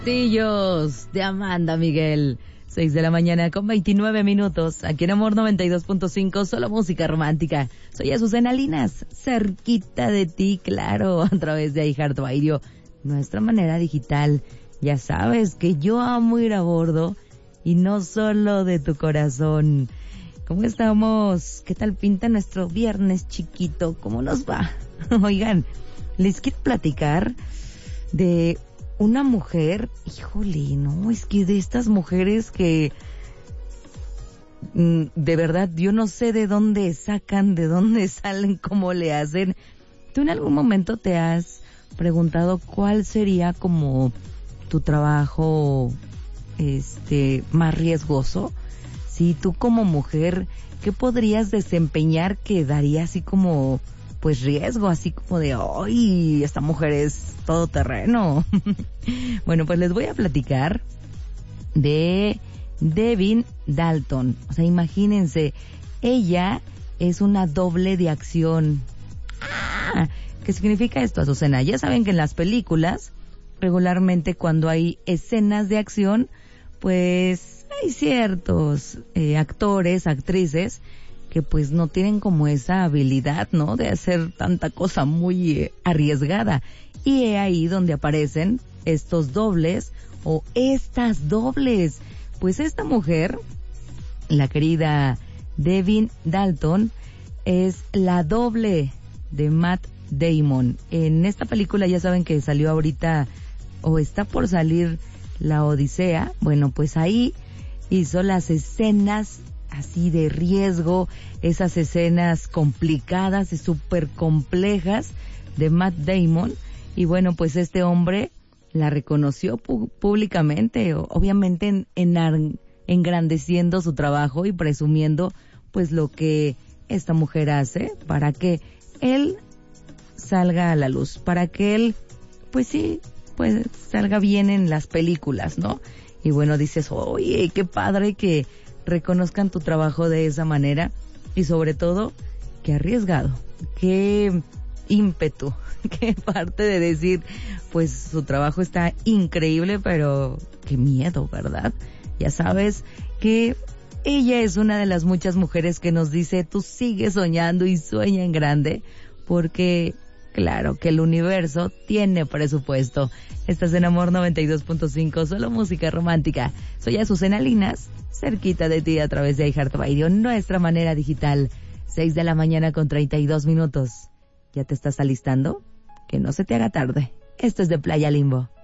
Castillos de Amanda Miguel. 6 de la mañana con 29 minutos. Aquí en Amor 92.5, solo música romántica. Soy Azucena Linas, cerquita de ti, claro, a través de iHeartRadio, nuestra manera digital. Ya sabes que yo amo ir a bordo y no solo de tu corazón. ¿Cómo estamos? ¿Qué tal pinta nuestro viernes chiquito? ¿Cómo nos va? Oigan, les quiero platicar de una mujer, híjole, no, es que de estas mujeres que de verdad yo no sé de dónde sacan, de dónde salen, cómo le hacen. ¿Tú en algún momento te has preguntado cuál sería como tu trabajo más riesgoso? Si tú como mujer, ¿qué podrías desempeñar que daría así como pues riesgo, así como de, ¡ay, esta mujer es todoterreno! Bueno, pues les voy a platicar de Devin Dalton. O sea, imagínense, ella es una doble de acción. ¿Qué significa esto, Azucena? Ya saben que en las películas, regularmente cuando hay escenas de acción, pues hay ciertos actores, actrices, que pues no tienen como esa habilidad, ¿no?, de hacer tanta cosa muy arriesgada. Y es ahí donde aparecen estos dobles o estas dobles. Pues esta mujer, la querida Devin Dalton, es la doble de Matt Damon. En esta película ya saben que salió ahorita o está por salir La Odisea. Bueno, pues ahí hizo las escenas así de riesgo, esas escenas complicadas y súper complejas de Matt Damon. Y bueno, pues este hombre la reconoció públicamente, obviamente engrandeciendo su trabajo y presumiendo pues lo que esta mujer hace para que él salga a la luz, para que él pues sí, pues salga bien en las películas, ¿no? Y bueno, dices, oye, qué padre que reconozcan tu trabajo de esa manera y sobre todo, qué arriesgado, qué ímpetu, qué parte de decir, pues su trabajo está increíble, pero qué miedo, ¿verdad? Ya sabes que ella es una de las muchas mujeres que nos dice, tú sigue soñando y sueña en grande, porque claro que el universo tiene presupuesto. Estás en Amor 92.5, solo música romántica. Soy Azucena Linas, cerquita de ti a través de iHeartRadio, nuestra manera digital. 6 de la mañana con 32 minutos. ¿Ya te estás alistando? Que no se te haga tarde. Esto es de Playa Limbo.